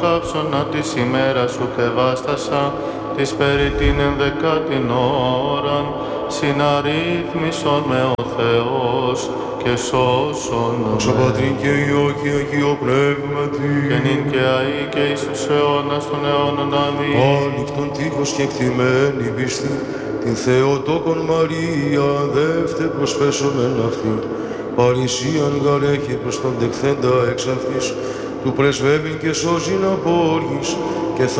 καύσωνα της ημέρας σου κεβάστασα, της περί την 11ην ώραν, συναρρύθμισον με ο Θεός και σώσον με. Δόξα Πατρί και Υιό και Αγίο Πνεύματι, Και νυν και αεί και εις τους αιώνας των αιώνων. Αμήν. άνοιχτον τείχος και εκτιμένη πίστη, την Θεοτόκον Μαρία, δεύτε προσφέσομεν αυτή. Παρησίαν γαρέχει προς τον τεκθέντα εξ αυτής, του πρεσβεύειν και σώζειν από όργης,